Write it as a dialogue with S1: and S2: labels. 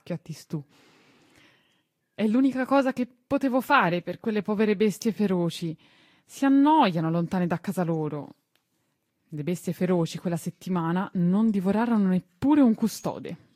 S1: Gattistu. È l'unica cosa che potevo fare per quelle povere bestie feroci. Si annoiano lontane da casa loro. Le bestie feroci quella settimana non divorarono neppure un custode.